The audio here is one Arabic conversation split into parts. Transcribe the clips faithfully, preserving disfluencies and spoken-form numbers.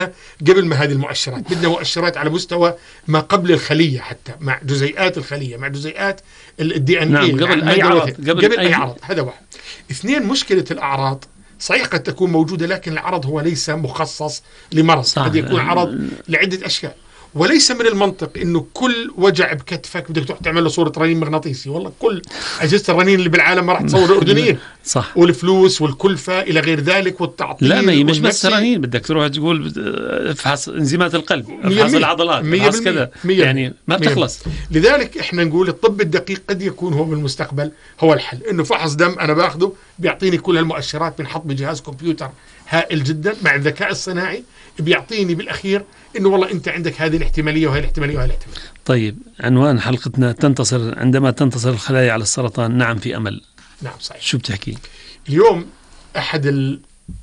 قبل ما هذه المؤشرات، بدنا مؤشرات على مستوى ما قبل الخلية، حتى مع جزيئات الخلية، مع جزيئات الدي ان اي، نعم، قبل اي عرض، قبل, قبل اي عرض. هذا واحد. اثنين، مشكلة الاعراض صحيح قد تكون موجودة، لكن العرض هو ليس مخصص لمرض، قد يكون عرض لعدة اشياء. وليس من المنطق انه كل وجع بكتفك بدك تروح تعمل له صوره رنين مغناطيسي. والله كل اجهزه الرنين اللي بالعالم ما راح تصور الاردنيين، صح، والفلوس والكلفه الى غير ذلك والتعطيل. لا، ما هي مش بس رنين، بدك تروح تقول افحص انزيمات القلب، افحص العضلات، افحص كذا، يعني ما بتخلص. لذلك احنا نقول الطب الدقيق قد يكون هو بالمستقبل هو الحل، انه فحص دم انا باخذه بيعطيني كل هالمؤشرات، بنحط بجهاز كمبيوتر هائل جدا مع الذكاء الصناعي، بيعطيني بالاخير انه والله انت عندك هذه الاحتماليه وهي الاحتماليه وهي الاحتماليه. طيب، عنوان حلقتنا تنتصر عندما تنتصر الخلايا على السرطان، نعم في امل. نعم صحيح. شو بتحكي اليوم؟ احد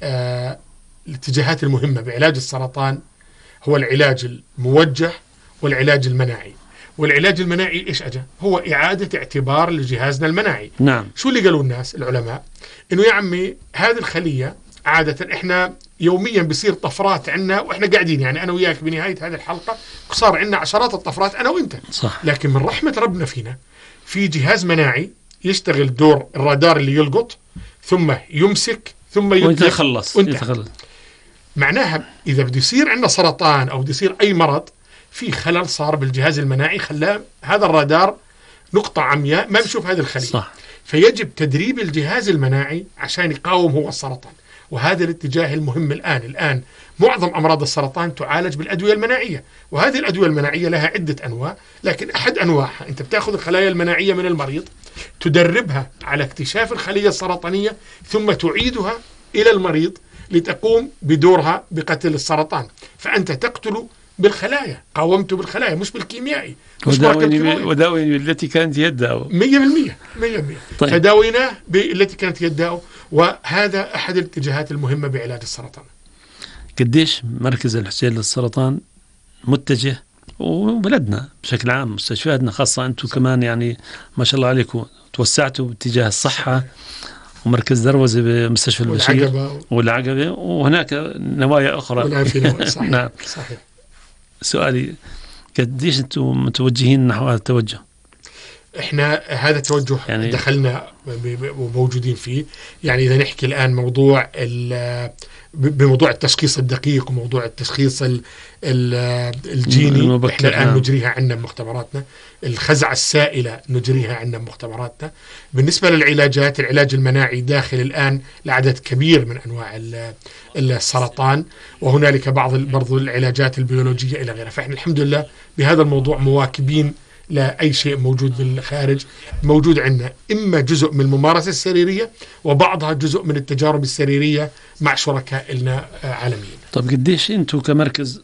آه الاتجاهات المهمه بعلاج السرطان هو العلاج الموجه والعلاج المناعي. والعلاج المناعي ايش اجى؟ هو اعاده اعتبار لجهازنا المناعي. نعم. شو اللي قالوا الناس العلماء؟ انه يا عمي هذه الخليه عادة احنا يوميا بصير طفرات عنا واحنا قاعدين، يعني انا وياك بنهاية هذه الحلقة صار عنا عشرات الطفرات انا وانت، صح. لكن من رحمة ربنا فينا في جهاز مناعي يشتغل دور الرادار اللي يلقط ثم يمسك ثم يتخلص يتخلص. معناها اذا بده يصير عندنا سرطان او بده يصير اي مرض، في خلل صار بالجهاز المناعي خلاه هذا الرادار نقطة عمياء ما بشوف هذه الخلية، صح. فيجب تدريب الجهاز المناعي عشان يقاوم هو السرطان. وهذا الاتجاه المهم الآن. الآن معظم أمراض السرطان تعالج بالأدوية المناعية، وهذه الأدوية المناعية لها عدة أنواع، لكن أحد أنواعها أنت بتأخذ الخلايا المناعية من المريض، تدربها على اكتشاف الخلية السرطانية، ثم تعيدها إلى المريض لتقوم بدورها بقتل السرطان. فأنت تقتل بالخلايا، قاومته بالخلايا مش بالكيميائي. وداوي التي كانت يدعو مية بالمية مية بالمية. طيب. فداويناه بالتي كانت يدعو، وهذا أحد الاتجاهات المهمة بعلاج السرطان. قديش مركز الحسين للسرطان متجه، وبلدنا بشكل عام مستشفياتنا خاصة أنتم كمان يعني ما شاء الله عليكم توسعتوا باتجاه الصحة، ومركز دروزة بمستشفى البشير والعقبة, والعقبة وهناك نوايا أخرى. صحيح. نعم صحيح. سؤالي، قديش أنتم متوجهين نحو هذا التوجه؟ احنا هذا التوجه يعني دخلنا وموجودين فيه. يعني اذا نحكي الان موضوع بموضوع التشخيص الدقيق وموضوع التشخيص الجيني، احنا الان نجريها عندنا بمختبراتنا. الخزعة السائلة نجريها عندنا بمختبراتنا. بالنسبة للعلاجات، العلاج المناعي داخل الان لعدد كبير من انواع السرطان، وهنالك بعض برضو العلاجات البيولوجية الى غيرها. فاحنا الحمد لله بهذا الموضوع مواكبين لا أي شيء موجود بالخارج، موجود عندنا إما جزء من الممارسة السريرية وبعضها جزء من التجارب السريرية مع شركاء لنا عالميين. طب قديش أنتم كمركز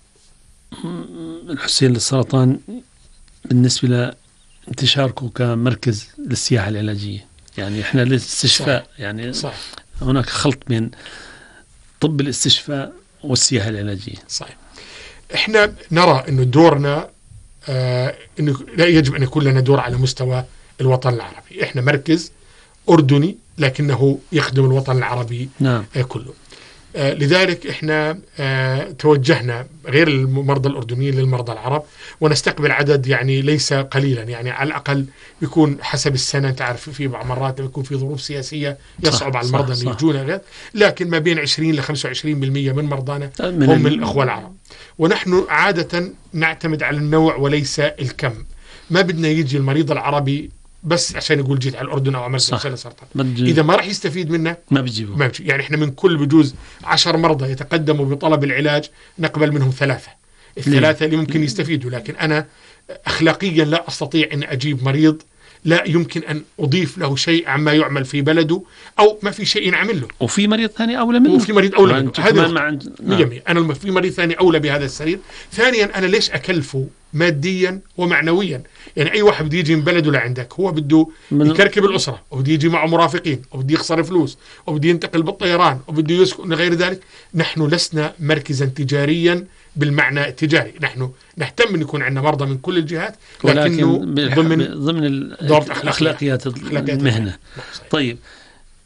الحسين للسرطان بالنسبة لانتشاركم كمركز للسياحة العلاجية؟ يعني إحنا للاستشفاء، يعني صح. هناك خلط بين طب الاستشفاء والسياحة العلاجية. صحيح. إحنا نرى إنه دورنا آه إنه لا يجب أن يكون لنا دور على مستوى الوطن العربي. إحنا مركز أردني لكنه يخدم الوطن العربي نعم. آه كله. آه لذلك إحنا آه توجهنا غير المرضى الأردنيين للمرضى العرب، ونستقبل عدد يعني ليس قليلا، يعني على الأقل بيكون حسب السنة. تعرف في بعض مرات بيكون في ظروف سياسية يصعب صح على المرضى أن يجونا غير، لكن ما بين عشرين إلى خمسة وعشرين بالمئة من مرضانا من هم من الأخوة العرب. ونحن عادة نعتمد على النوع وليس الكم. ما بدنا يجي المريض العربي بس عشان يقول جيت على الأردن أو عملت سرطان، إذا ما راح يستفيد منه ما بيجيبه. ما بيجي. يعني إحنا من كل بجوز عشر مرضى يتقدموا بطلب العلاج نقبل منهم ثلاثة، الثلاثة اللي ممكن يستفيدوا. لكن أنا أخلاقيا لا أستطيع أن أجيب مريض لا يمكن أن أضيف له شيء عما يعمل في بلده أو ما في شيء ينعمل له. وفي مريض ثاني أولى منه. وفي مريض أولى منه. هذا مع... نعم. أنا في مريض ثاني أولى بهذا السرير. ثانيا أنا ليش أكلفه ماديا ومعنويا؟ يعني أي واحد بده يجي من بلده لعندك هو بده من... يكركب الأسرة، وبده يجي معه مرافقين، وبده يخسر فلوس، وبده ينتقل بالطيران، وبده يسكن غير ذلك. نحن لسنا مركزا تجاريا بالمعنى التجاري. نحن نهتم أن يكون عندنا مرضى من كل الجهات، لكنه ضمن ضمن الأخلاقيات المهنة. طيب،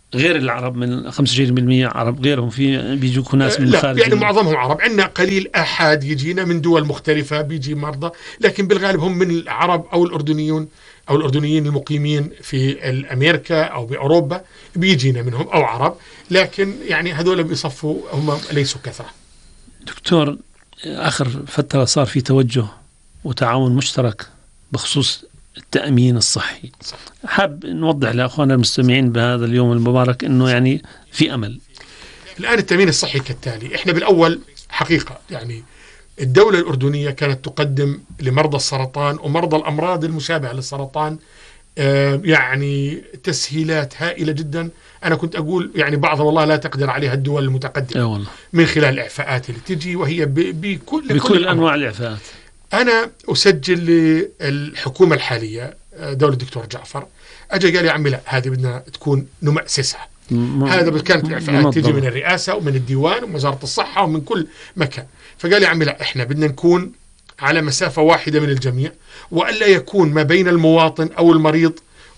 غير العرب من خمسة وعشرين بالمئة عرب غيرهم في بيجوكوا ناس من لا خارج يعني ال- معظمهم عرب، عندنا قليل آحاد يجينا من دول مختلفة بيجي مرضى، لكن بالغالب هم من العرب أو الأردنيون أو الأردنيين المقيمين في أمريكا أو بأوروبا بيجينا منهم، أو عرب، لكن يعني هذول بيصفوا هم ليسوا كثرة. دكتور، آخر فترة صار في توجه وتعاون مشترك بخصوص التأمين الصحي. صح. حاب نوضح لأخواننا المستمعين بهذا اليوم المبارك أنه يعني في أمل. الآن التأمين الصحي كالتالي: إحنا بالأول حقيقة يعني الدولة الأردنية كانت تقدم لمرضى السرطان ومرضى الأمراض المشابهة للسرطان آه يعني تسهيلات هائلة جدا. أنا كنت أقول يعني بعضها والله لا تقدر عليها الدول المتقدمة، أي والله. من خلال الإعفاءات اللي تجي، وهي ب- بكل بكل أنواع الإعفاءات. أنا أسجل للحكومة الحالية آه، دولة الدكتور جعفر، أجي قال يا عمي لا، هذه بدنا تكون نمأسسها. م- هذا كانت الإعفاءات منظمة. تجي من الرئاسة ومن الديوان ومن وزارة الصحة ومن كل مكان. فقال يا عمي لا، إحنا بدنا نكون على مسافة واحدة من الجميع، وألا يكون ما بين المواطن أو المريض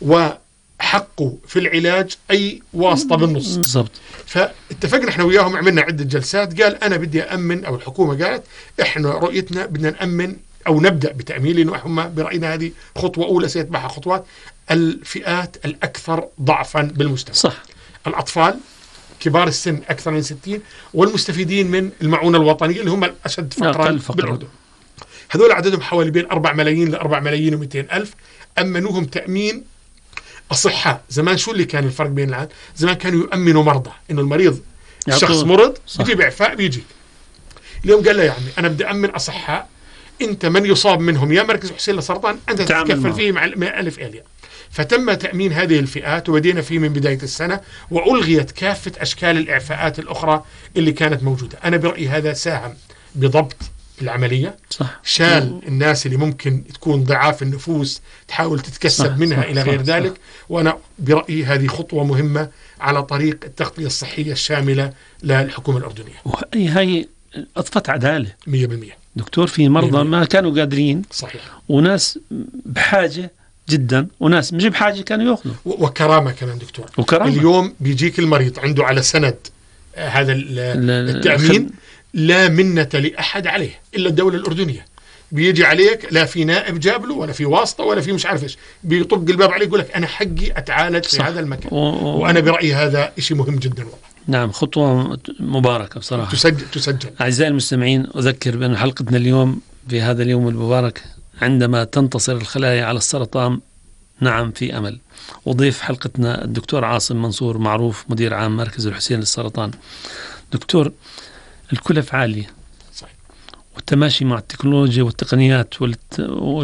وحقه في العلاج أي واسطة بالنص. بالضبط. فاتفقنا احنا وياهم، عملنا عدة جلسات. قال أنا بدي أأمن، أو الحكومة قالت إحنا رؤيتنا بدنا نأمن أو نبدأ بتأمين، لأنه هم برأينا هذه خطوة أولى سيتبعها خطوات، الفئات الأكثر ضعفا بالمجتمع. صح. الأطفال، كبار السن أكثر من ستين، والمستفيدين من المعونة الوطنية اللي هم الأشد فقرا أقل فقراً. بالأردن. هذول عددهم حوالي بين أربعة ملايين ل أربعة ملايين ومئتين ألف. أمنوهم تأمين أصحاء. زمان شو اللي كان الفرق بين الآن؟ زمان كانوا يؤمنوا مرضى، إنه المريض شخص مرض بيجيب إعفاء بيجي. اليوم قال له يعني أنا بدي أمن أصحاء، أنت من يصاب منهم يا مركز حسين للسرطان أنت تتكفل فيه مع ألف آلية. فتم تأمين هذه الفئات وبدينا فيه من بداية السنة، وألغيت كافة أشكال الإعفاءات الأخرى اللي كانت موجودة. أنا برأيي هذا ساهم بضبط العملية. صح. شال الناس اللي ممكن تكون ضعاف النفوس تحاول تتكسب صح. منها صح. إلى غير صح. ذلك. صح. وأنا برأيي هذه خطوة مهمة على طريق التغطية الصحية الشاملة للحكومة الأردنية. وهي هاي أضفت عدالة. مية بالمية. دكتور، في مرضى مية بالمية. ما كانوا قادرين، صحيح، وناس بحاجة جدا، وناس مش بحاجة كانوا يأخذوا. و- وكرامة كمان دكتور. وكرامة. اليوم بيجيك المريض عنده على سند آه، هذا ال- ال- التأمين، الخد- لا منة لأحد عليه إلا الدولة الأردنية. بيجي عليك لا في نائب جاب له ولا في واسطة ولا في مش عارف إيش، بيطق الباب عليك يقول لك أنا حقي أتعالج في صح. هذا المكان. و... و... وأنا برأيي هذا إشي مهم جدا والله. نعم، خطوة مباركة بصراحة. تسجل تسجل. أعزائي المستمعين، أذكر بأن حلقتنا اليوم في هذا اليوم المبارك عندما تنتصر الخلايا على السرطان، نعم في أمل. وضيف حلقتنا الدكتور عاصم منصور، معروف مدير عام مركز الحسين للسرطان. دكتور، الكلف عالية، صحيح. والتماشي مع التكنولوجيا والتقنيات والت...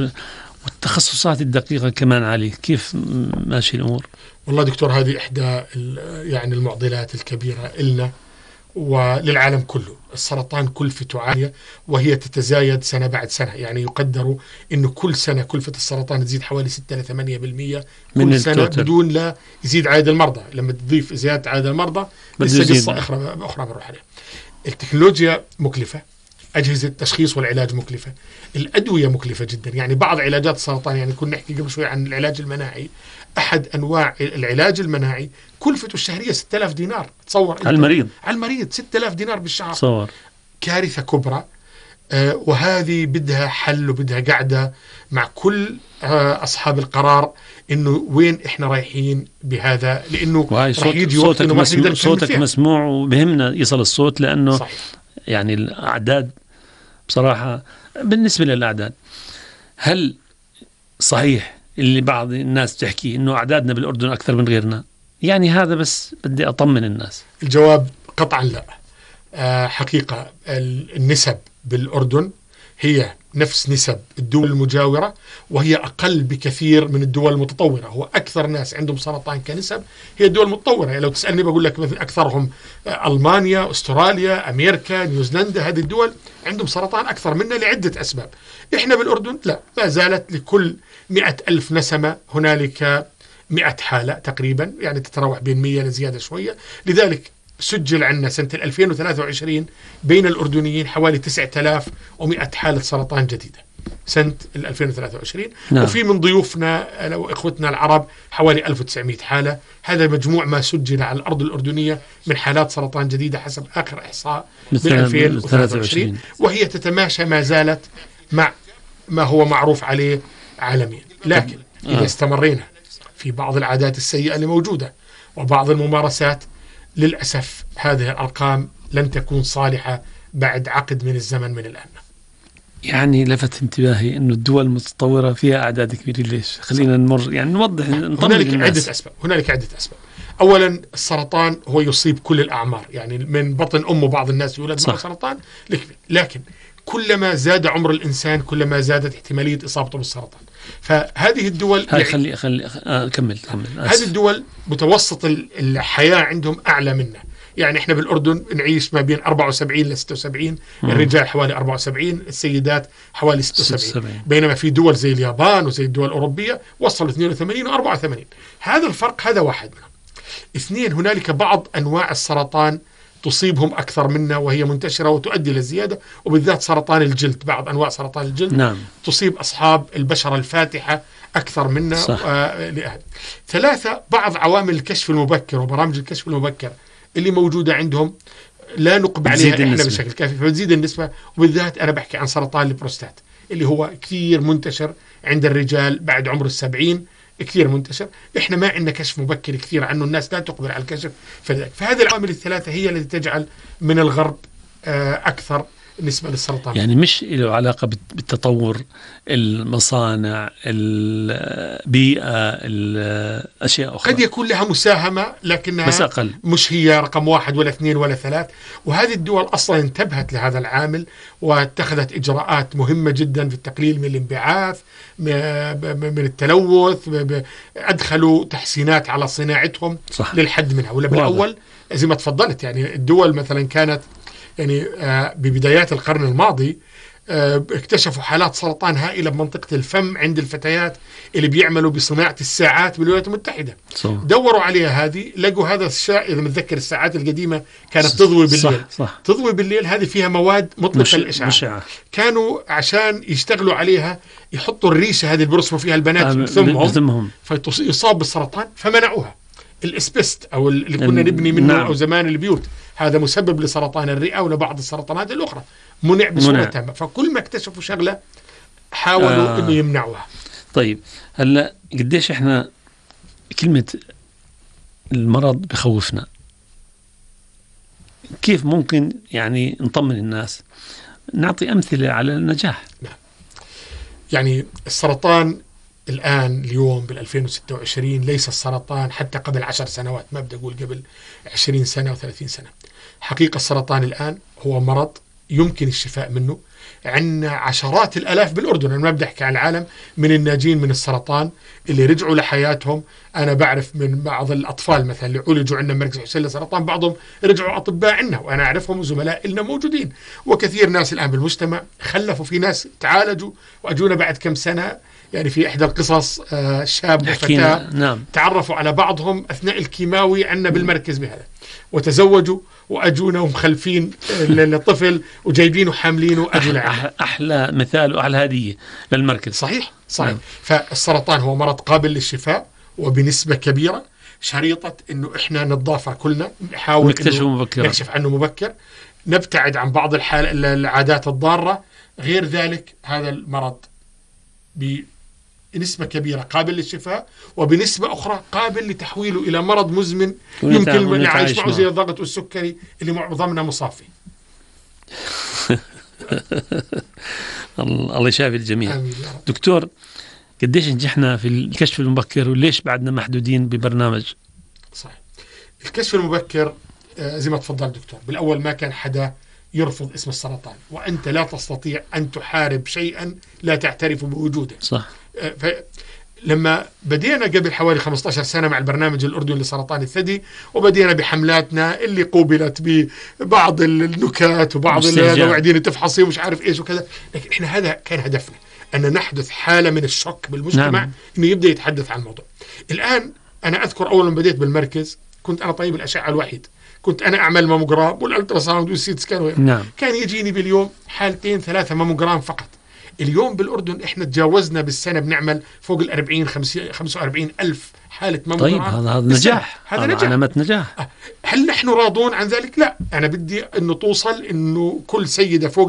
والتخصصات الدقيقة كمان عالية، كيف ماشي الأمور؟ والله دكتور هذه إحدى ال- يعني المعضلات الكبيرة إلنا وللعالم كله. السرطان كلفته عالية وهي تتزايد سنة بعد سنة. يعني يقدر إنه كل سنة كلفة السرطان تزيد حوالي ستة إلى ثمانية بالمئة من كل سنة التوتل. بدون لا يزيد عدد المرضى. لما تضيف زيادة عدد المرضى لسه قصة أخرى أخرى بروح عليها. التكنولوجيا مكلفة، أجهزة التشخيص والعلاج مكلفة، الأدوية مكلفة جدا. يعني بعض علاجات السرطان، يعني كنا نحكي قبل شوي عن العلاج المناعي، أحد أنواع العلاج المناعي كلفته الشهرية ستة آلاف دينار. تصور على المريض على المريض ستة آلاف دينار بالشهر. تصور. كارثة كبرى. آه وهذه بدها حل وبدها قعدة مع كل آه أصحاب القرار، إنه وين إحنا رايحين بهذا، لأنه وهاي رح صوت يجي وقت صوتك, إنه ما مسموع نقدر نكمل صوتك فيها. مسموع، وبهمنا يصل الصوت، لأنه صحيح. يعني الأعداد بصراحة. بالنسبة للأعداد، هل صحيح اللي بعض الناس تحكي إنه أعدادنا بالأردن أكثر من غيرنا؟ يعني هذا بس بدي أطمن الناس. الجواب قطعا لا. آه حقيقة النسب بالأردن هي نفس نسب الدول المجاورة، وهي أقل بكثير من الدول المتطورة. هو أكثر ناس عندهم سرطان كنسب هي الدول المتطورة. يعني لو تسألني بقول لك مثل أكثرهم ألمانيا، أستراليا، أمريكا، نيوزيلندا. هذه الدول عندهم سرطان أكثر منا لعدة أسباب. إحنا بالأردن لا، ما زالت لكل مئة ألف نسمة هنالك مئة حالة تقريبا، يعني تتراوح بين مئة لزيادة شوية. لذلك سجل عندنا سنة ألفين وثلاثة وعشرين بين الأردنيين حوالي تسعة آلاف ومئة حالة سرطان جديدة. سنة ألفين وثلاثة وعشرين. نعم. وفي من ضيوفنا لو إخوتنا العرب حوالي ألف وتسعمائة حالة. هذا مجموع ما سجل على الأرض الأردنية من حالات سرطان جديدة حسب آخر إحصاء من ألفين وثلاثة وعشرين، وهي تتماشى ما زالت مع ما هو معروف عليه عالميا. لكن إذا استمرينا في بعض العادات السيئة اللي موجودة وبعض الممارسات، للأسف هذه الأرقام لن تكون صالحة بعد عقد من الزمن من الآن. يعني لفت انتباهي انه الدول المتطوره فيها اعداد كبيره. ليش؟ خلينا نمر يعني نوضح نطمن هنالك الناس. عده اسباب هنالك عده اسباب. اولا السرطان هو يصيب كل الاعمار، يعني من بطن امه بعض الناس يولد مع سرطان، لكن كلما زاد عمر الانسان كلما زادت احتماليه اصابته بالسرطان. فهذه الدول هاي خلي خلي آه كمل كمل هذه الدول متوسط الحياه عندهم اعلى منا. يعني احنا بالاردن نعيش ما بين أربعة وسبعين ل ستة وسبعين، الرجال حوالي أربعة وسبعين، السيدات حوالي ستة وسبعين، بينما في دول زي اليابان وزي الدول الاوروبيه وصلوا اثنين وثمانين و أربعة وثمانين. هذا الفرق، هذا واحد منهم. اثنين، هنالك بعض انواع السرطان تصيبهم اكثر منا وهي منتشره وتؤدي للزياده، وبالذات سرطان الجلد. بعض انواع سرطان الجلد نعم. تصيب اصحاب البشره الفاتحه اكثر منا. آه ثلاثه، بعض عوامل الكشف المبكر وبرامج الكشف المبكر اللي موجودة عندهم لا نقب عليها إحنا النسبة. بشكل كافي، فبتزيد النسبة. وبالذات أنا بحكي عن سرطان البروستات اللي هو كثير منتشر عند الرجال بعد عمر السبعين، كثير منتشر. إحنا ما عندنا كشف مبكر كثير عنه، الناس لا تقبل على الكشف. فهذه العوامل الثلاثة هي التي تجعل من الغرب أكثر نسبة للسرطان. يعني مش له علاقة بالتطور، المصانع، البيئة، الأشياء أخرى. قد يكون لها مساهمة لكنها بس أقل. مش هي رقم واحد ولا اثنين ولا ثلاث. وهذه الدول أصلا انتبهت لهذا العامل واتخذت إجراءات مهمة جدا في التقليل من الانبعاث، من التلوث، أدخلوا تحسينات على صناعتهم. صح. للحد منها. ولا بالأول زي ما تفضلت، يعني الدول مثلا كانت يعني ببدايات القرن الماضي اكتشفوا حالات سرطان هائلة بمنطقة الفم عند الفتيات اللي بيعملوا بصناعة الساعات بالولايات المتحدة. صح. دوروا عليها هذه، لقوا هذا الشيء. إذا متذكر الساعات القديمة كانت تضوي بالليل. صح. صح. تضوي بالليل، هذه فيها مواد مطلقة الإشعاع. مشعة. كانوا عشان يشتغلوا عليها يحطوا الريشة هذه اللي بيرسموا فيها البنات بثمهم فيصاب بالسرطان، فمنعوها. الاسبست أو اللي كنا نبني منه نعم. أو زمان البيوت، هذا مسبب لسرطان الرئة ولبعض السرطانات الأخرى، منع بصورة تامة. فكل ما اكتشفوا شغلة حاولوا آه. إنه يمنعوها. طيب هلا قديش إحنا كلمة المرض بخوفنا، كيف ممكن يعني نطمن الناس؟ نعطي أمثلة على النجاح. نعم. يعني السرطان الآن اليوم بالألفين وستة وعشرين ليس السرطان حتى قبل عشر سنوات، ما بدي أقول قبل عشرين سنة وثلاثين سنة. حقيقة السرطان الآن هو مرض يمكن الشفاء منه. عندنا عشرات الألاف بالأردن، أنا ما بدي أحكي عن العالم، من الناجين من السرطان اللي رجعوا لحياتهم. أنا بعرف من بعض الأطفال مثلا اللي عولجوا عندنا مركز حسين للسرطان، بعضهم رجعوا أطباء عندنا وأنا أعرفهم وزملاء لنا موجودين. وكثير ناس الآن بالمجتمع خلفوا، في ناس تعالجوا وأجونا بعد كم سنة. يعني في إحدى القصص شاب وفتاة نعم. تعرفوا على بعضهم أثناء الكيماوي عندنا بالمركز بهذا، وتزوجوا وأجونا ومخلفين للطفل وجايبينه حاملينه وأجوا لعنا. أحلى مثال وأحلى هدية للمركز. صحيح صحيح. نعم. فالسرطان هو مرض قابل للشفاء وبنسبة كبيرة، شريطة إنه إحنا نتضافر كلنا، نحاول نكشف عنه مبكر، نبتعد عن بعض الحال العادات الضارة. غير ذلك هذا المرض بنسبة كبيرة قابل للشفاء، وبنسبة أخرى قابل لتحويله إلى مرض مزمن يمكن نعيش معه زي الضغط والسكري اللي معظمنا مصاب فيه. الله يشافي الجميع. دكتور، قديش نجحنا في الكشف المبكر وليش بعدنا محدودين ببرنامج؟ صحيح. الكشف المبكر زي ما تفضل دكتور، بالأول ما كان حدا يرفض اسم السرطان، وأنت لا تستطيع أن تحارب شيئا لا تعترف بوجوده. صح. لما بدينا قبل حوالي خمسة عشر سنة مع البرنامج الأردني لسرطان الثدي، وبدينا بحملاتنا اللي قوبلت ببعض النكات وبعض الوعدين تفحصي ومش عارف إيش وكذا، لكن إحنا هذا كان هدفنا، أن نحدث حالة من الشك بالمجتمع. نعم. إنه يبدأ يتحدث عن الموضوع. الآن أنا أذكر أول ما بديت بالمركز كنت أنا طبيب الأشعة الوحيد، كنت أنا أعمل ماموجرام والألتراساوند والسيت سكان. نعم. كان يجيني باليوم حالتين ثلاثة ماموجرام فقط. اليوم بالأردن إحنا تجاوزنا بالسنة بنعمل فوق الأربعين خمسة وأربعين ألف حالة ممر طيب دوران هذا هذا بالسنة. نجاح، هذا هذا نجاح. علامة نجاح. هل نحن راضون عن ذلك؟ لا، أنا بدي أنه توصل أنه كل سيدة فوق